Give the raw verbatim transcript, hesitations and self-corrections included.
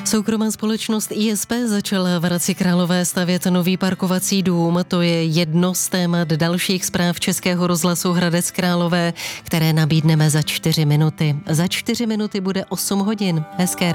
Soukromá společnost I S P začala v Hradci Králové stavět nový parkovací dům. To je jedno z témat dalších zpráv Českého rozhlasu Hradec Králové, které nabídneme za čtyři minuty. Za čtyři minuty bude osm hodin. Hezké